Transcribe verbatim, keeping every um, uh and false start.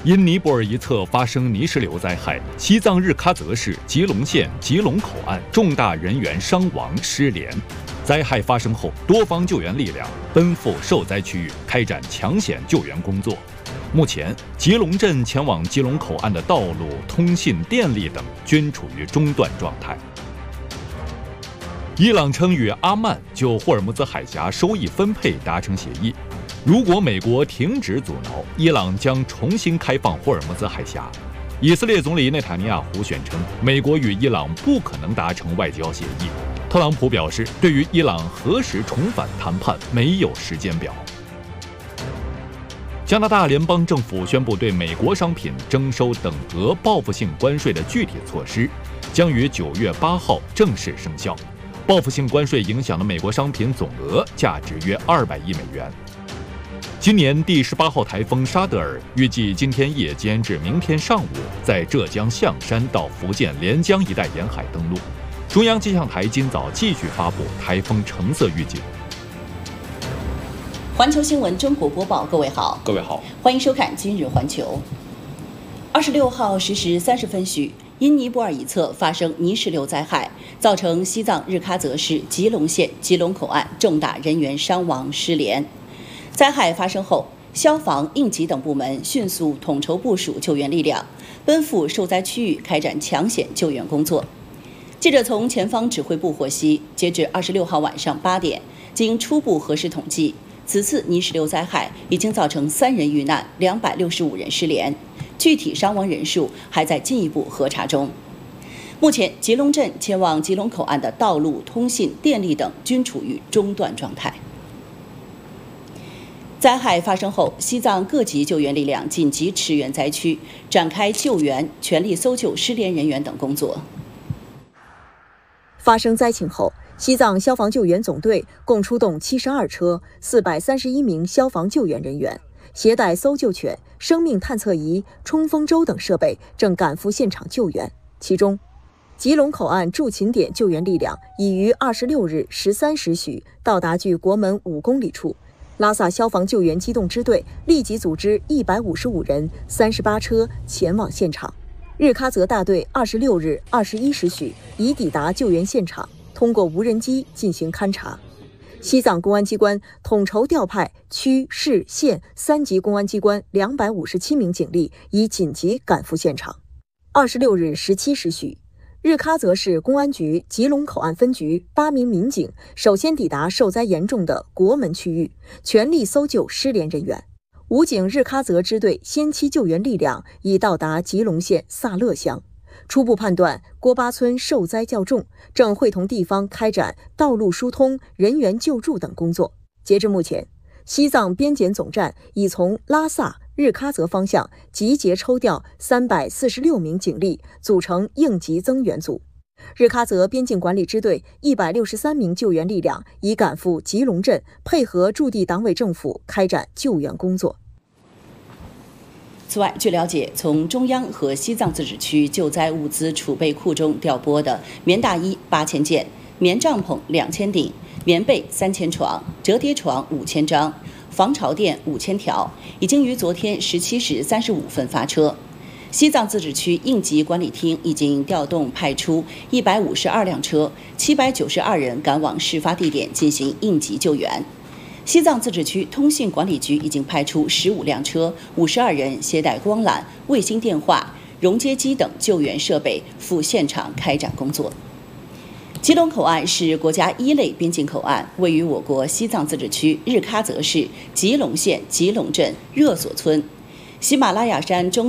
因尼泊尔一侧发生泥石流灾害，西藏日喀则市吉隆县吉隆口岸重大人员伤亡失联。灾害发生后，多方救援力量奔赴受灾区域，开展抢险救援工作。目前，吉隆镇前往吉隆口岸的道路、通信、电力等均处于中断状态。伊朗称与阿曼就霍尔木兹海峡收益分配达成协议，如果美国停止阻挠，伊朗将重新开放霍尔木兹海峡。以色列总理内塔尼亚胡宣称，美国与伊朗不可能达成外交协议。特朗普表示，对于伊朗何时重返谈判没有时间表。加拿大联邦政府宣布对美国商品征收等额报复性关税的具体措施，将于九月八号正式生效。报复性关税影响了美国商品总额价值约二百亿美元。今年第十八号台风沙德尔预计今天夜间至明天上午在浙江象山到福建连江一带沿海登陆。中央气象台今早继续发布台风橙色预警。 环球新闻中国播报，各位好， 各位好， 欢迎收看今日环球。二十六号十时三十分许，因尼泊尔一侧发生泥石流灾害，造成西藏日喀则市吉隆县吉隆口岸重大人员伤亡失联。灾害发生后，消防、应急等部门迅速统筹部署救援力量，奔赴受灾区域开展抢险救援工作。记者从前方指挥部获悉，截至二十六号晚上八点，经初步核实统计，此次泥石流灾害已经造成三人遇难，两百六十五人失联，具体伤亡人数还在进一步核查中。目前，吉隆镇前往吉隆口岸的道路、通信、电力等均处于中断状态。灾害发生后，西藏各级救援力量紧急驰援灾区，展开救援，全力搜救失联人员等工作。 发生灾情后，西藏消防救援总队共出动七十二车、四百三十一名消防救援人员，携带搜救犬、生命探测仪、冲锋舟等设备，正赶赴现场救援。其中，吉隆口岸驻勤点救援力量已于二十六日十三时许到达距国门五公里处。拉萨消防救援机动支队立即组织一百五十五人、三十八车前往现场。日喀则大队二十六日二十一时许已抵达救援现场，通过无人机进行勘查。西藏公安机关统筹调派区、市、县三级公安机关两百五十七名警力，已紧急赶赴现场。二十六日十七时许，日喀则市公安局吉隆口岸分局八名民警首先抵达受灾严重的国门区域，全力搜救失联人员。武警日喀则支队先期救援力量已到达吉隆县萨勒乡，初步判断郭巴村受灾较重，正会同地方开展道路疏通、人员救助等工作。截至目前，西藏边检总站已从拉萨、日喀则方向集结抽调三百四十六名警力，组成应急增援组。日喀则边境管理支队一百六十三名救援力量已赶赴吉隆镇，配合驻地党委政府开展救援工作。 此外，据了解，从中央和西藏自治区救灾物资储备库中调拨的棉大衣八千件、棉帐篷两千顶、棉被三千床、折叠床五千张、防潮垫五千条，已经于昨天十七时三十五分发车。西藏自治区应急管理厅已经调动派出一百五十二辆车、七百九十二人赶往事发地点进行应急救援。西藏自治区通信管理局已经派出十五辆车、五十二人携带光缆、卫星电话、熔接机等救援设备赴现场开展工作。吉隆口岸是国家一类边境口岸，位于我国西藏自治区日喀则市吉隆县吉隆镇热索村。喜马拉雅山中